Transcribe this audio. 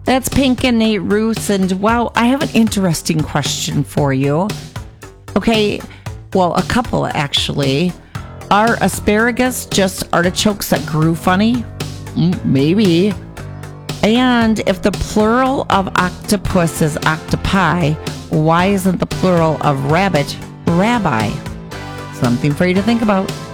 That's Pink and Nate Ruth. And wow, I have an interesting question for you. Okay, well, a couple actually. Are asparagus just artichokes that grew funny? Maybe. And if the plural of octopus is octopi, why isn't the plural of rabbit rabbi? Something for you to think about.